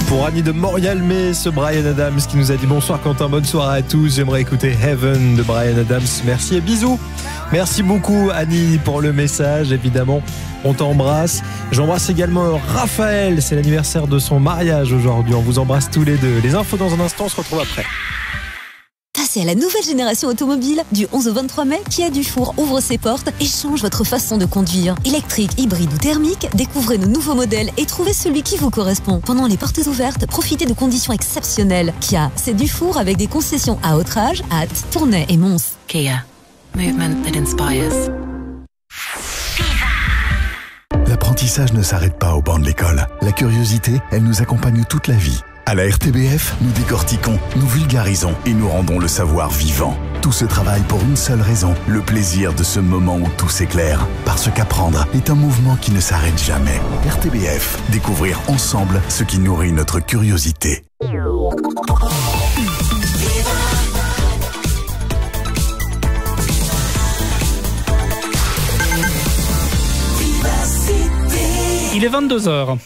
Pour Annie de Montréal-Metz, ce Bryan Adams qui nous a dit bonsoir Quentin, bonne soirée à tous. J'aimerais écouter Heaven de Bryan Adams. Merci et bisous. Merci beaucoup Annie pour le message, évidemment. On t'embrasse. J'embrasse également Raphaël. C'est l'anniversaire de son mariage aujourd'hui. On vous embrasse tous les deux. Les infos dans un instant, on se retrouve après. Passez à la nouvelle génération automobile. Du 11 au 23 mai, Kia Dufour ouvre ses portes et change votre façon de conduire. Électrique, hybride ou thermique, découvrez nos nouveaux modèles et trouvez celui qui vous correspond. Pendant les portes ouvertes, profitez de conditions exceptionnelles. Kia, c'est Dufour avec des concessions à Autrage, Ath, Tournai et Mons. Kia, movement that inspires. L'apprentissage ne s'arrête pas au banc de l'école. La curiosité, elle nous accompagne toute la vie. À la RTBF, nous décortiquons, nous vulgarisons et nous rendons le savoir vivant. Tout ce travail pour une seule raison, le plaisir de ce moment où tout s'éclaire. Parce qu'apprendre est un mouvement qui ne s'arrête jamais. RTBF, découvrir ensemble ce qui nourrit notre curiosité. Il est 22h.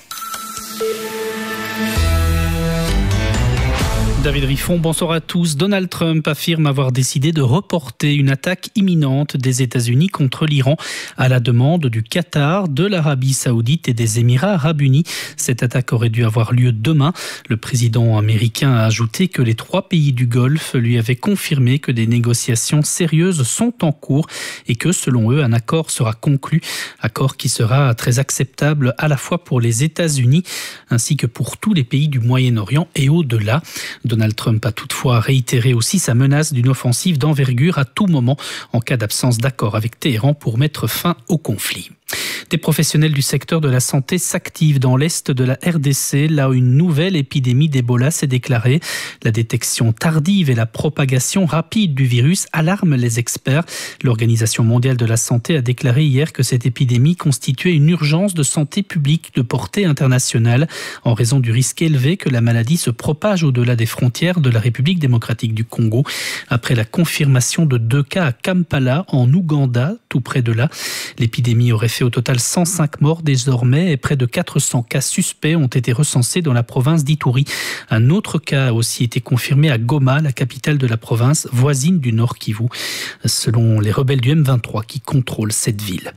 David Riffon, bonsoir à tous. Donald Trump affirme avoir décidé de reporter une attaque imminente des États-Unis contre l'Iran à la demande du Qatar, de l'Arabie Saoudite et des Émirats Arabes Unis. Cette attaque aurait dû avoir lieu demain. Le président américain a ajouté que les 3 pays du Golfe lui avaient confirmé que des négociations sérieuses sont en cours et que, selon eux, un accord sera conclu. Accord qui sera très acceptable à la fois pour les États-Unis ainsi que pour tous les pays du Moyen-Orient et au-delà. Donald Trump a toutefois réitéré aussi sa menace d'une offensive d'envergure à tout moment en cas d'absence d'accord avec Téhéran pour mettre fin au conflit. Des professionnels du secteur de la santé s'activent dans l'est de la RDC, là où une nouvelle épidémie d'Ebola s'est déclarée. La détection tardive et la propagation rapide du virus alarment les experts. L'Organisation mondiale de la santé a déclaré hier que cette épidémie constituait une urgence de santé publique de portée internationale en raison du risque élevé que la maladie se propage au-delà des frontières de la République démocratique du Congo. Après la confirmation de 2 cas à Kampala, en Ouganda, tout près de là, l'épidémie aurait fait au total 105 morts désormais et près de 400 cas suspects ont été recensés dans la province d'Ituri. Un autre cas a aussi été confirmé à Goma, la capitale de la province, voisine du Nord Kivu, selon les rebelles du M23 qui contrôlent cette ville.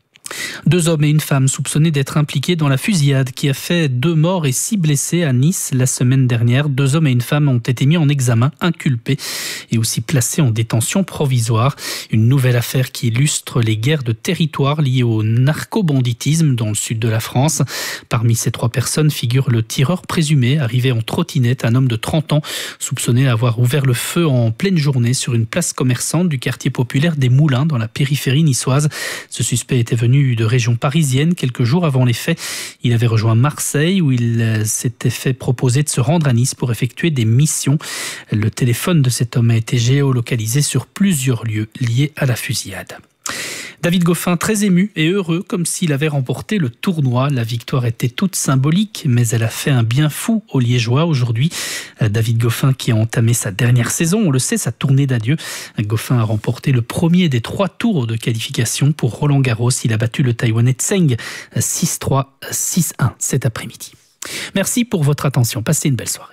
2 hommes et une femme soupçonnés d'être impliqués dans la fusillade qui a fait 2 morts et 6 blessés à Nice la semaine dernière. 2 hommes et une femme ont été mis en examen, inculpés et aussi placés en détention provisoire. Une nouvelle affaire qui illustre les guerres de territoire liées au narcobanditisme dans le sud de la France. Parmi ces 3 personnes figure le tireur présumé, arrivé en trottinette, un homme de 30 ans, soupçonné d'avoir ouvert le feu en pleine journée sur une place commerçante du quartier populaire des Moulins dans la périphérie niçoise. Ce suspect était venu de région parisienne quelques jours avant les faits. Il avait rejoint Marseille où il s'était fait proposer de se rendre à Nice pour effectuer des missions. Le téléphone de cet homme a été géolocalisé sur plusieurs lieux liés à la fusillade. David Goffin, très ému et heureux, comme s'il avait remporté le tournoi. La victoire était toute symbolique, mais elle a fait un bien fou aux Liégeois aujourd'hui. David Goffin qui a entamé sa dernière saison, on le sait, sa tournée d'adieu. Goffin a remporté le premier des 3 tours de qualification pour Roland-Garros. Il a battu le Taïwanais Tseng 6-3, 6-1 cet après-midi. Merci pour votre attention. Passez une belle soirée.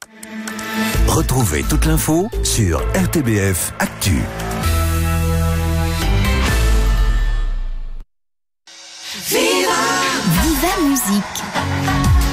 Retrouvez toute l'info sur RTBF Actu. Viva Musique.